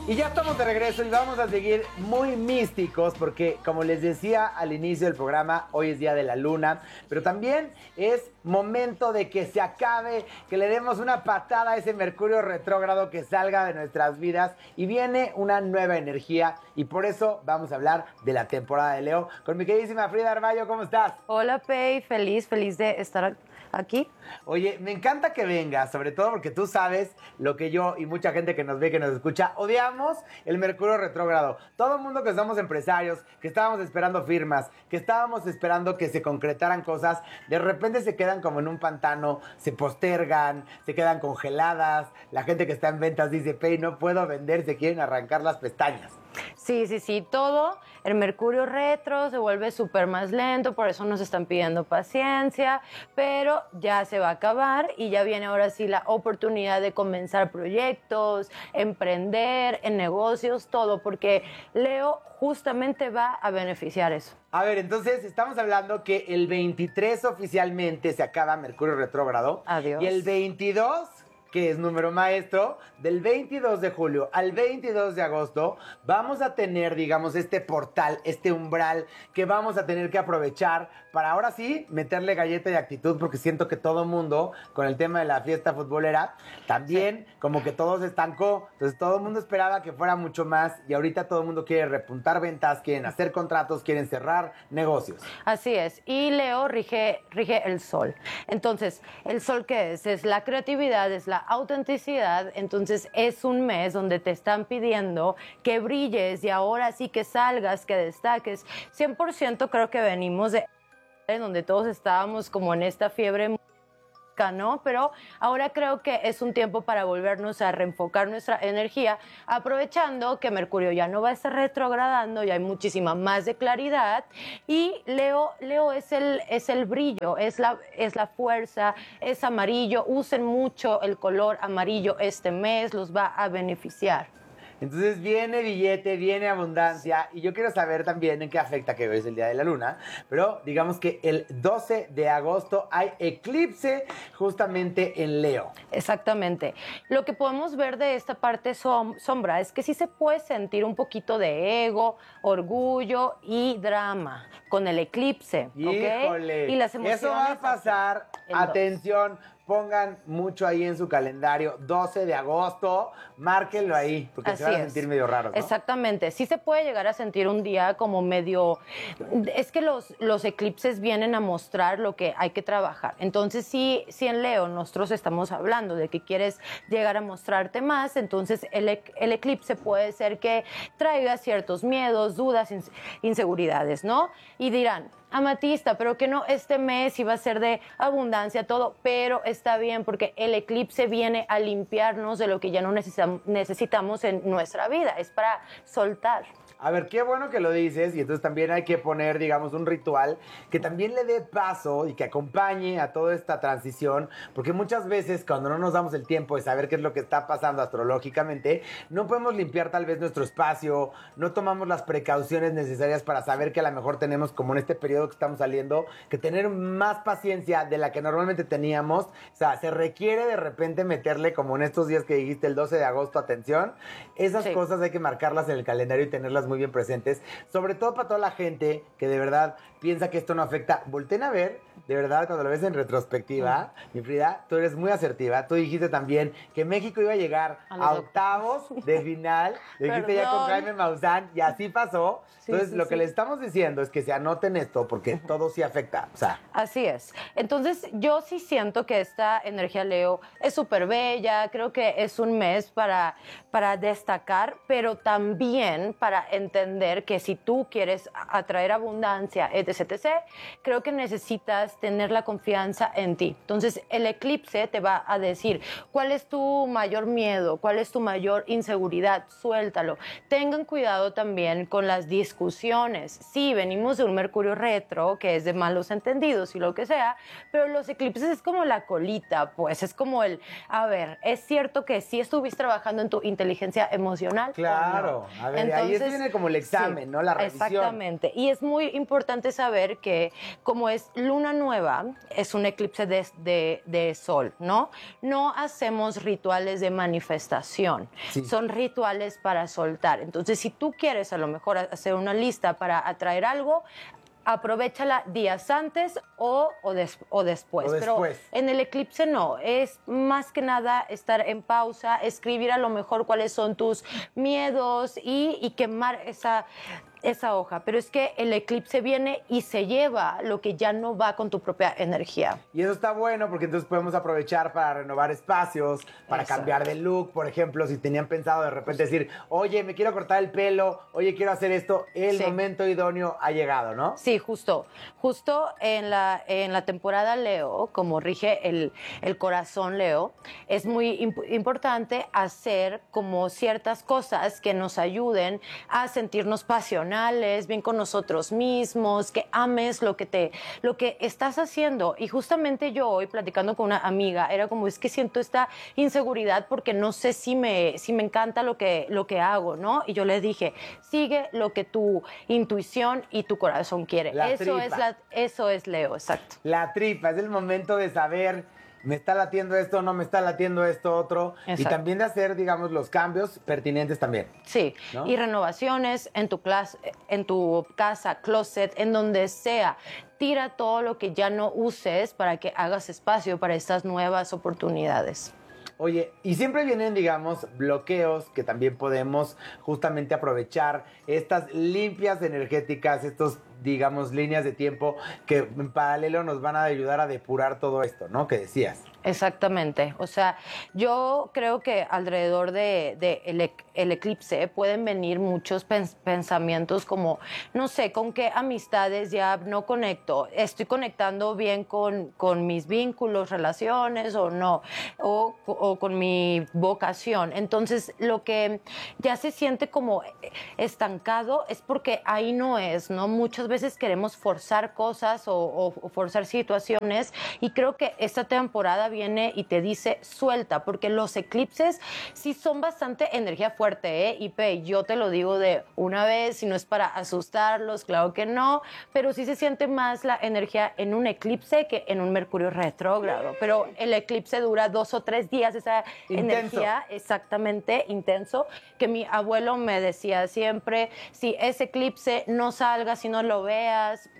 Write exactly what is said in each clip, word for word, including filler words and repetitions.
Y ya estamos de regreso y vamos a seguir muy místicos porque, como les decía al inicio del programa, hoy es Día de la Luna, pero también es momento de que se acabe, que le demos una patada a ese Mercurio retrógrado, que salga de nuestras vidas y viene una nueva energía, y por eso vamos a hablar de la temporada de Leo con mi queridísima Frida Arballo. ¿Cómo estás? Hola, Pei, feliz, feliz de estar aquí. Oye, me encanta que vengas, sobre todo porque tú sabes lo que yo y mucha gente que nos ve, que nos escucha, odiamos el Mercurio retrógrado. Todo el mundo que somos empresarios, que estábamos esperando firmas, que estábamos esperando que se concretaran cosas, de repente se quedan como en un pantano, se postergan, se quedan congeladas. La gente que está en ventas dice, Pei, no puedo vender, se quieren arrancar las pestañas. Sí, sí, sí, todo, el Mercurio retro se vuelve súper más lento, por eso nos están pidiendo paciencia, pero ya se va a acabar y ya viene ahora sí la oportunidad de comenzar proyectos, emprender en negocios, todo, porque Leo justamente va a beneficiar eso. A ver, entonces estamos hablando que el veintitrés oficialmente se acaba Mercurio retrógrado. Adiós. Y el veintidós, que es número maestro, del veintidós de julio al veintidós de agosto, vamos a tener, digamos, este portal, este umbral que vamos a tener que aprovechar para ahora sí meterle galleta de actitud, porque siento que todo mundo, con el tema de la fiesta futbolera, también sí, como que todo se estancó. Entonces todo el mundo esperaba que fuera mucho más y ahorita todo el mundo quiere repuntar ventas, quieren hacer contratos, quieren cerrar negocios. Así es. Y Leo rige, rige el sol. Entonces, ¿el sol qué es? Es la creatividad, es la autenticidad. Entonces es un mes donde te están pidiendo que brilles y ahora sí que salgas, que destaques. cien por ciento creo que venimos de donde todos estábamos como en esta fiebre, ¿no? Pero ahora creo que es un tiempo para volvernos a reenfocar nuestra energía, aprovechando que Mercurio ya no va a estar retrogradando, ya hay muchísima más de claridad, y Leo, Leo es el, es el brillo, es la, es la fuerza, es amarillo. Usen mucho el color amarillo este mes, los va a beneficiar. Entonces viene billete, viene abundancia, y yo quiero saber también en qué afecta que hoy es el Día de la Luna, pero digamos que el doce de agosto hay eclipse justamente en Leo. Exactamente. Lo que podemos ver de esta parte som- sombra es que sí se puede sentir un poquito de ego, orgullo y drama con el eclipse, ¿ok? ¡Híjole! Y las emociones. Eso va a pasar, atención, pongan mucho ahí en su calendario, doce de agosto, márquenlo ahí, porque Así se van a es. sentir medio raros, ¿no? Exactamente. Sí se puede llegar a sentir un día como medio... Es que los, los eclipses vienen a mostrar lo que hay que trabajar. Entonces, sí, sí en Leo nosotros estamos hablando de que quieres llegar a mostrarte más, entonces el, el eclipse puede ser que traiga ciertos miedos, dudas, inseguridades, ¿no? Y dirán, Amatista, pero que no, este mes iba a ser de abundancia, todo, pero está bien porque el eclipse viene a limpiarnos de lo que ya no necesitamos, necesitamos en nuestra vida, es para soltar. A ver, qué bueno que lo dices, y entonces también hay que poner, digamos, un ritual que también le dé paso y que acompañe a toda esta transición, porque muchas veces cuando no nos damos el tiempo de saber qué es lo que está pasando astrológicamente, no podemos limpiar tal vez nuestro espacio, no tomamos las precauciones necesarias para saber que a lo mejor tenemos, como en este periodo que estamos saliendo, que tener más paciencia de la que normalmente teníamos. O sea, se requiere de repente meterle, como en estos días que dijiste, el doce de agosto, atención. Esas sí. cosas hay que marcarlas en el calendario y tenerlas muy bien presentes, sobre todo para toda la gente que de verdad piensa que esto no afecta. Volten a ver, de verdad, cuando lo ves en retrospectiva, mm. mi Frida, tú eres muy asertiva. Tú dijiste también que México iba a llegar a, a octavos de final. Lo dijiste ya con Jaime Maussan y así pasó. Sí, Entonces, sí, lo sí. que les estamos diciendo es que se anoten esto porque uh-huh. todo sí afecta. O sea. Así es. Entonces, yo sí siento que esta energía Leo es súper bella. Creo que es un mes para, para destacar, pero también para entender que si tú quieres atraer abundancia, etc, etcétera, creo que necesitas tener la confianza en ti. Entonces, el eclipse te va a decir cuál es tu mayor miedo, cuál es tu mayor inseguridad, suéltalo. Tengan cuidado también con las discusiones. Sí, venimos de un Mercurio retro, que es de malos entendidos y lo que sea, pero los eclipses es como la colita, pues, es como el, a ver, es cierto que sí estuviste trabajando trabajando en tu inteligencia emocional. Claro, ¿o no? a ver, Entonces, ahí viene como el examen, sí, ¿no? La revisión. Exactamente. Y es muy importante saber que como es luna nueva, es un eclipse de, de, de sol, ¿no? No hacemos rituales de manifestación, sí. Son rituales para soltar. Entonces, si tú quieres a lo mejor hacer una lista para atraer algo, aprovéchala días antes o, o, des, o, después. o después. Pero en el eclipse no, es más que nada estar en pausa, escribir a lo mejor cuáles son tus miedos y, y quemar esa, esa hoja. Pero es que el eclipse viene y se lleva lo que ya no va con tu propia energía. Y eso está bueno porque entonces podemos aprovechar para renovar espacios, para Exacto. cambiar de look. Por ejemplo, si tenían pensado de repente decir, oye, me quiero cortar el pelo, oye, quiero hacer esto, el sí. momento idóneo ha llegado, ¿no? Sí, justo. Justo en la, en la temporada Leo, como rige el, el corazón Leo, es muy imp- importante hacer como ciertas cosas que nos ayuden a sentirnos pasionales, bien con nosotros mismos, que ames lo que, te, lo que estás haciendo. Y justamente yo hoy, platicando con una amiga, era como, es que siento esta inseguridad porque no sé si me, si me encanta lo que, lo que hago, ¿no? Y yo le dije, sigue lo que tu intuición y tu corazón quiere. La eso tripa. es la, eso es Leo, exacto. La tripa, es el momento de saber, me está latiendo esto, no me está latiendo esto otro. Exacto. Y también de hacer, digamos, los cambios pertinentes también. Sí, ¿no? Y renovaciones en tu, clase, en tu casa, closet, en donde sea. Tira todo lo que ya no uses para que hagas espacio para estas nuevas oportunidades. Oye, y siempre vienen, digamos, bloqueos que también podemos justamente aprovechar, estas limpias energéticas, estos, digamos, líneas de tiempo que en paralelo nos van a ayudar a depurar todo esto, ¿no? Que decías. Exactamente. O sea, yo creo que alrededor de, de el, el eclipse pueden venir muchos pens pensamientos como, no sé, con qué amistades ya no conecto, estoy conectando bien con, con mis vínculos, relaciones o no, o, o con mi vocación. Entonces, lo que ya se siente como estancado es porque ahí no es, ¿no? Muchas veces queremos forzar cosas o, o, o forzar situaciones y creo que esta temporada viene y te dice suelta, porque los eclipses sí son bastante energía fuerte, ¿eh? Y Pe, yo te lo digo de una vez, y no es para asustarlos, claro que no, pero sí se siente más la energía en un eclipse que en un Mercurio retrógrado, pero el eclipse dura dos o tres días, esa intenso. Energía exactamente intenso, que mi abuelo me decía siempre, si ese eclipse no salga, si no lo veas,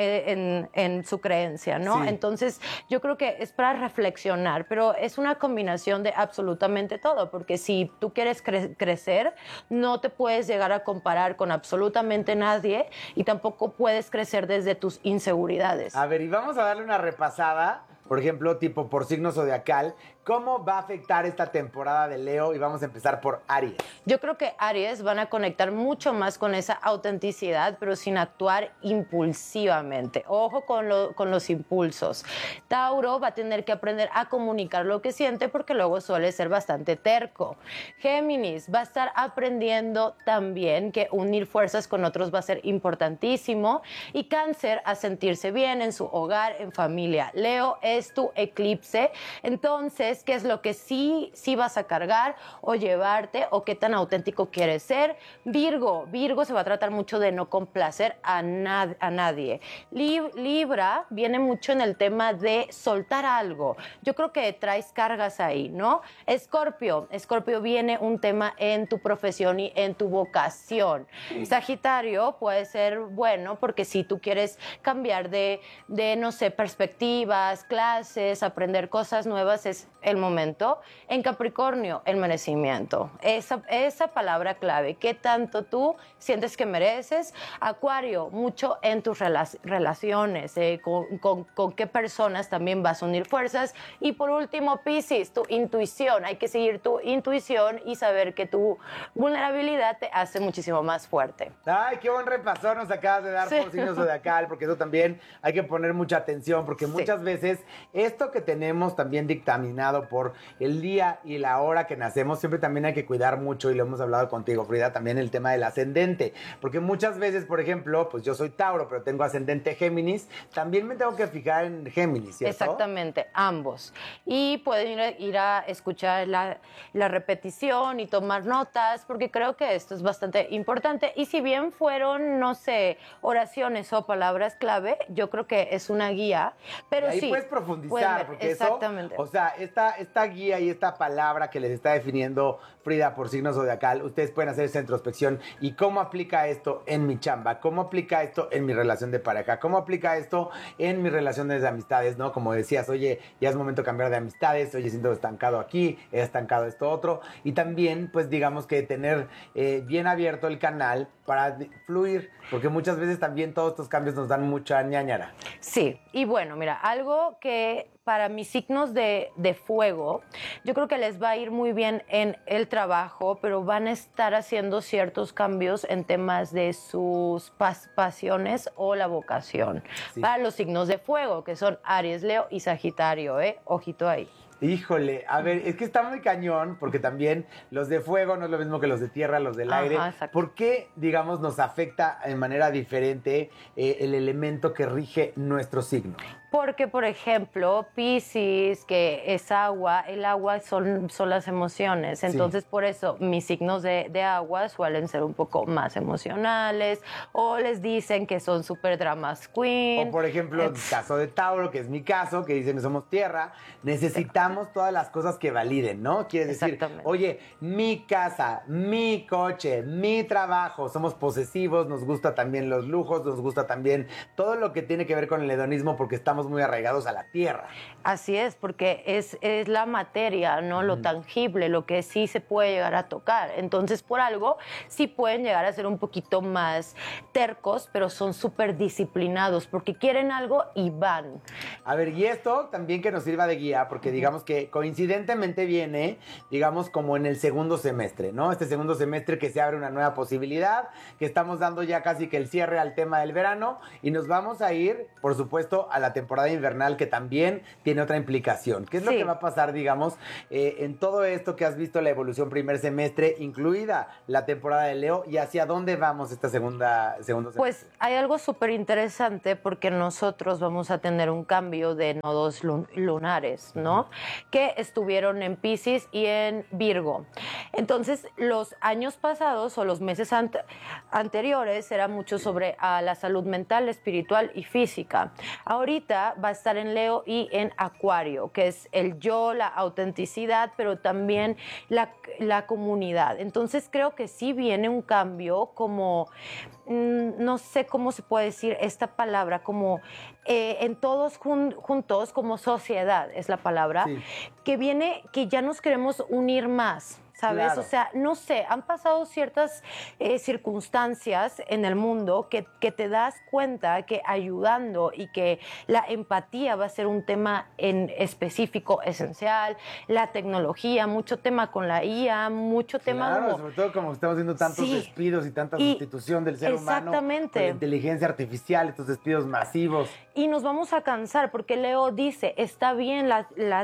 En, en su creencia, ¿no? Sí. Entonces, yo creo que es para reflexionar, pero es una combinación de absolutamente todo, porque si tú quieres cre crecer, no te puedes llegar a comparar con absolutamente nadie y tampoco puedes crecer desde tus inseguridades. A ver, y vamos a darle una repasada, por ejemplo, tipo por signo zodiacal. ¿Cómo va a afectar esta temporada de Leo? Y vamos a empezar por Aries. Yo creo que Aries van a conectar mucho más con esa autenticidad, pero sin actuar impulsivamente. Ojo con, lo, con los impulsos. Tauro va a tener que aprender a comunicar lo que siente porque luego suele ser bastante terco. Géminis va a estar aprendiendo también que unir fuerzas con otros va a ser importantísimo. Y Cáncer a sentirse bien en su hogar, en familia. Leo es tu eclipse. Entonces, qué es lo que sí, sí vas a cargar o llevarte o qué tan auténtico quieres ser. Virgo, Virgo se va a tratar mucho de no complacer a, nad a nadie. Lib Libra viene mucho en el tema de soltar algo. Yo creo que traes cargas ahí, ¿no? Escorpio, Escorpio viene un tema en tu profesión y en tu vocación. Sagitario puede ser bueno porque si tú quieres cambiar de, de no sé, perspectivas, clases, aprender cosas nuevas, es el momento. En Capricornio, el merecimiento. Esa, esa palabra clave. ¿Qué tanto tú sientes que mereces? Acuario, mucho en tus rela relaciones, eh, con, con, con qué personas también vas a unir fuerzas. Y por último, Piscis, tu intuición. Hay que seguir tu intuición y saber que tu vulnerabilidad te hace muchísimo más fuerte. Ay, qué buen repasón nos acabas de dar sí. por signo zodiacal, porque eso también hay que poner mucha atención, porque sí. muchas veces esto que tenemos también dictaminado determinado por el día y la hora que nacemos, siempre también hay que cuidar mucho, y lo hemos hablado contigo, Frida, también el tema del ascendente, porque muchas veces, por ejemplo, pues yo soy Tauro, pero tengo ascendente Géminis, también me tengo que fijar en Géminis, ¿cierto? Exactamente, ambos. Y pueden ir a, ir a escuchar la, la repetición y tomar notas, porque creo que esto es bastante importante. Y si bien fueron, no sé, oraciones o palabras clave, yo creo que es una guía, pero y ahí sí. puedes profundizar, pueden- porque exactamente. eso, o sea, esta, esta guía y esta palabra que les está definiendo Frida por signo zodiacal, ustedes pueden hacer esa introspección y cómo aplica esto en mi chamba, cómo aplica esto en mi relación de pareja, cómo aplica esto en mis relaciones de amistades, ¿no? Como decías, oye, ya es momento de cambiar de amistades, oye, siento estancado aquí, he estancado esto otro, y también, pues digamos que tener eh, bien abierto el canal para de- fluir, porque muchas veces también todos estos cambios nos dan mucha ñañara. Sí, y bueno, mira, algo que para mis signos de, de fuego, yo creo que les va a ir muy bien en el trabajo, pero van a estar haciendo ciertos cambios en temas de sus pas- pasiones o la vocación. Sí. Para los signos de fuego, que son Aries, Leo y Sagitario, ¿eh? Ojito ahí. Híjole, a ver, es que está muy cañón, porque también los de fuego no es lo mismo que los de tierra, los del Ajá, aire. exacto. ¿Por qué, digamos, nos afecta de manera diferente eh, el elemento que rige nuestro signo? Porque, por ejemplo, Piscis, que es agua, el agua son, son las emociones. Entonces, por eso mis signos de, de agua suelen ser un poco más emocionales, o les dicen que son super dramas queen. O por ejemplo, el caso de Tauro, que es mi caso, que dicen que somos tierra, necesitamos todas las cosas que validen, ¿no? Quiere decir, Exactamente. oye, mi casa, mi coche, mi trabajo, somos posesivos, nos gusta también los lujos, nos gusta también todo lo que tiene que ver con el hedonismo, porque estamos muy arraigados a la tierra. Así es, porque es, es la materia, ¿no? Lo tangible, lo que sí se puede llegar a tocar. Entonces, por algo, sí pueden llegar a ser un poquito más tercos, pero son súper disciplinados, porque quieren algo y van. A ver, y esto también que nos sirva de guía, porque digamos que coincidentemente viene, digamos, como en el segundo semestre, ¿no? Este segundo semestre que se abre una nueva posibilidad, que estamos dando ya casi que el cierre al tema del verano, y nos vamos a ir, por supuesto, a la temporada invernal, que también tiene otra implicación. ¿Qué es lo Sí. que va a pasar, digamos, eh, en todo esto que has visto la evolución primer semestre, incluida la temporada de Leo, y hacia dónde vamos esta segunda, segundo semestre? Pues hay algo súper interesante, porque nosotros vamos a tener un cambio de nodos lun- lunares, ¿no? Que estuvieron en Piscis y en Virgo. Entonces, los años pasados o los meses ante- anteriores era mucho sobre ah, la salud mental, espiritual y física. Ahorita va a estar en Leo y en Acuario, que es el yo, la autenticidad, pero también la, la comunidad. Entonces, creo que sí viene un cambio como, mm, no sé cómo se puede decir esta palabra, como eh, en todos jun- juntos, como sociedad es la palabra, Sí. que viene, que ya nos queremos unir más. ¿Sabes? Claro. O sea, no sé, han pasado ciertas eh, circunstancias en el mundo que, que te das cuenta que ayudando y que la empatía va a ser un tema en específico esencial, la tecnología, mucho tema con la I A, mucho tema Claro, como... sobre todo como estamos viendo tantos Sí. despidos y tanta Y- sustitución del ser humano exactamente. con la inteligencia artificial, estos despidos masivos. Y nos vamos a cansar, porque Leo dice, está bien las, las,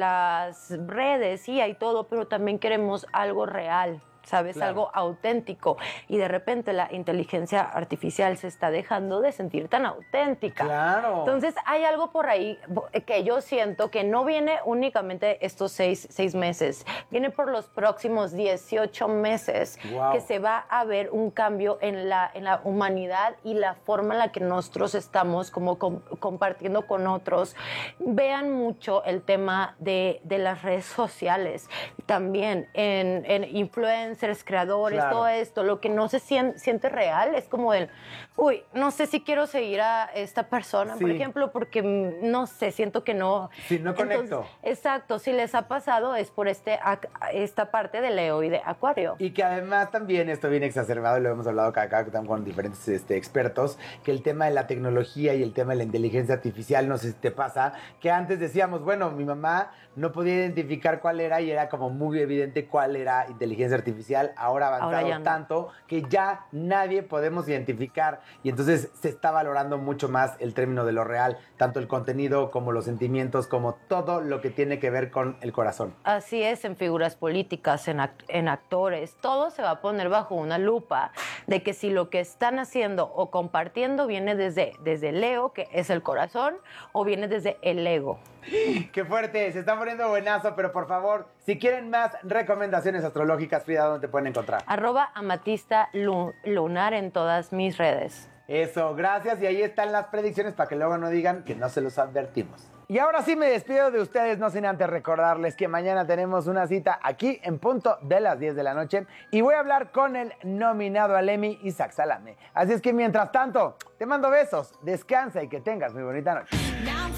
las redes, sí, hay todo, pero también queremos algo real, ¿sabes? Claro. Algo auténtico. Y de repente la inteligencia artificial se está dejando de sentir tan auténtica. Claro. Entonces hay algo por ahí que yo siento que no viene únicamente estos seis, seis meses, viene por los próximos dieciocho meses, Wow. que se va a ver un cambio en la, en la humanidad y la forma en la que nosotros estamos como com- compartiendo con otros. Vean mucho el tema de, de las redes sociales, también en, en influencers, creadores, Claro. todo esto, lo que no se sien- siente real es como el, uy, no sé si quiero seguir a esta persona, por Sí. ejemplo, porque mm, no sé, siento que no. Sí, no conecto. Exacto, si les ha pasado es por este ac- esta parte de Leo y de Acuario. Y que además también esto viene exacerbado, y lo hemos hablado acá, acá con diferentes este, expertos, que el tema de la tecnología y el tema de la inteligencia artificial, no sé si te pasa, que antes decíamos, bueno, mi mamá no podía identificar cuál era y era como muy evidente cuál era inteligencia artificial artificial ahora ha avanzado Ahora ya no. tanto que ya nadie podemos identificar y entonces se está valorando mucho más el término de lo real, tanto el contenido como los sentimientos, como todo lo que tiene que ver con el corazón. Así es, en figuras políticas, en, act- en actores, todo se va a poner bajo una lupa de que si lo que están haciendo o compartiendo viene desde, desde el ego, que es el corazón, o viene desde el ego. ¡Qué fuerte! Se está poniendo buenazo, pero por favor, si quieren más recomendaciones astrológicas, Frida, ¿dónde te pueden encontrar? Arroba amatista lu- lunar en todas mis redes. Eso, gracias. Y ahí están las predicciones para que luego no digan que no se los advertimos. Y ahora sí me despido de ustedes, no sin antes recordarles que mañana tenemos una cita aquí en punto de las diez de la noche y voy a hablar con el nominado al Emmy, Isaac Salame. Así es que mientras tanto, te mando besos, descansa y que tengas muy bonita noche.